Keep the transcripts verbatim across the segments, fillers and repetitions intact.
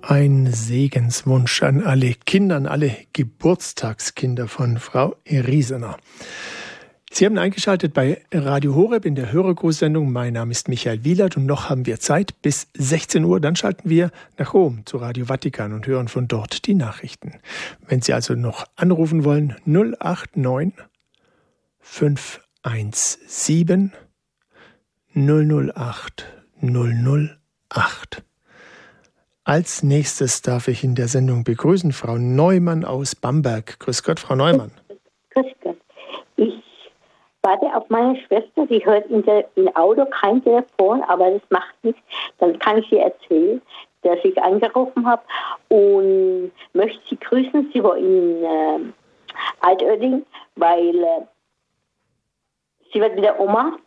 Ein Segenswunsch an alle Kinder, an alle Geburtstagskinder von Frau Riesener. Sie haben eingeschaltet bei Radio Horeb in der Hörergrußsendung. Mein Name ist Michael Wielert und noch haben wir Zeit bis sechzehn Uhr. Dann schalten wir nach Rom zu Radio Vatikan und hören von dort die Nachrichten. Wenn Sie also noch anrufen wollen, null acht neun fünf eins sieben null null acht null null acht. Als nächstes darf ich in der Sendung begrüßen Frau Neumann aus Bamberg. Grüß Gott, Frau Neumann. Grüß Gott. Ich warte auf meine Schwester, die hört in der, im Auto kein Telefon, aber das macht nichts. Dann kann ich ihr erzählen, dass ich angerufen habe und möchte sie grüßen. Sie war in äh, Altötting, weil äh, sie wird wieder Oma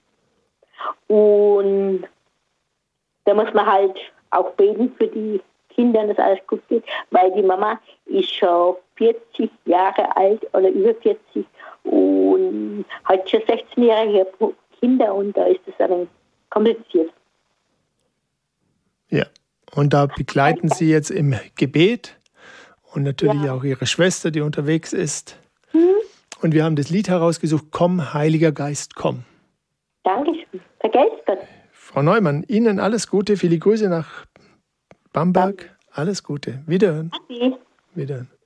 und da muss man halt auch beten für die Kinder, dass alles gut geht, weil die Mama ist schon vierzig Jahre alt oder über vierzig und hat schon sechzehnjährige Kinder und da ist es ein wenig kompliziert. Ja, und da begleiten Sie jetzt im Gebet und natürlich ja auch Ihre Schwester, die unterwegs ist. Hm. Und wir haben das Lied herausgesucht, Komm, Heiliger Geist, komm. Dankeschön. Vergelt's Gott. Frau Neumann, Ihnen alles Gute, viele Grüße nach Bamberg. Alles Gute. Wiederhören. Okay. Wiederhören.